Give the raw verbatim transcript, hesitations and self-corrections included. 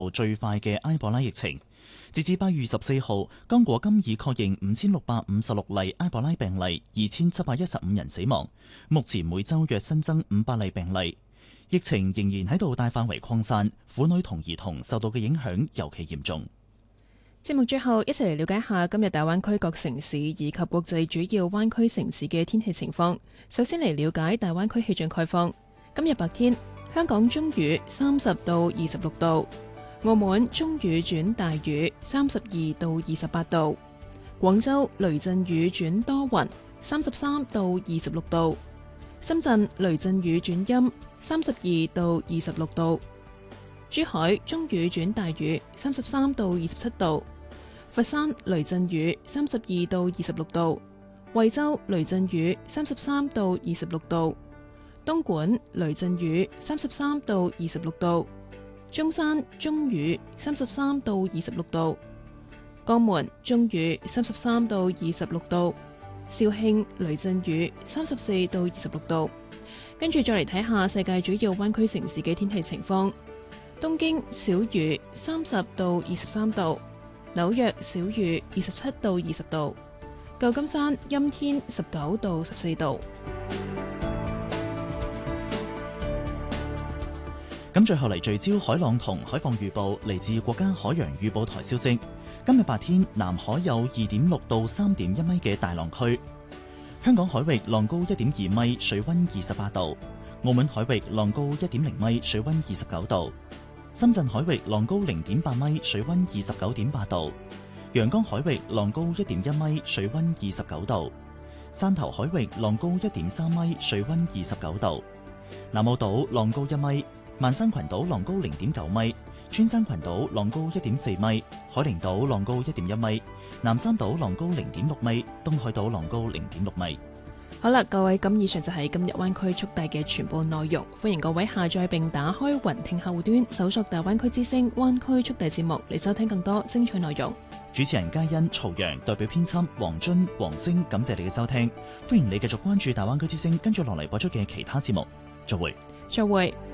最快嘅埃博拉疫情。截至八月十四號，剛果金已確認五千六百五十六例埃博拉病例，二千七百一十五人死亡。目前每週約新增五百例病例，疫情仍然喺度大範圍擴散，婦女同兒童受到嘅影響尤其嚴重。 節目最後，一齊嚟了解下今日大灣區各城市以及國際主要灣區城市嘅天氣情況。首先嚟了解大灣區氣象概況。今日白天，香港中雨三十到二十六度。澳門中雨轉大雨，三十二到二十八度；廣州雷陣雨轉多雲，三十三到二十六度；深圳雷陣雨轉陰，三十二到二十六度；珠海中雨轉大雨，三十三到二十七度；佛山雷陣雨，三十二到二十六度；惠州雷陣雨，三十三到二十六度；東莞雷陣雨，三十三到二十六度。中山中雨，三十三到二十六度；江門中雨，三十三到二十六度；肇慶雷陣雨，三十四到二十六度。跟住再嚟睇下世界主要灣區城市嘅天氣情況：東京小雨，三十到二十三度；紐約小雨，二十七到二十度；舊金山陰天，十九到十四度。 咁最後嚟聚焦海浪同海況預報，嚟自國家海洋預報台消息。今日白天南海有二點六到三點一米嘅大浪區，香港海域浪高一點二米，水溫二十八度；澳門海域浪高一點零米，水溫二十九度；深圳海域浪高零點八米，水溫二十九點八度；陽江海域浪高一點一米，水溫二十九度；汕頭海域浪高一點三米，水溫二十九度；南澳島浪高一米。萬山群島浪高零點九米，穿山群島浪高一點四米，海陵島浪高一點一米，南山島浪高零點六米，東海島浪高零點六米。 好啦，各位，咁以上就係今日灣區速遞嘅全部內容。歡迎各位下載並打開雲聽客戶端，搜索大灣區之聲灣區速遞節目嚟收聽更多精彩內容。 主持人嘉欣、曹陽，代表編輯黃津、黃星，感謝你嘅收聽。歡迎你繼續關注大灣區之聲跟住落嚟播出嘅其他節目。再會。 再會。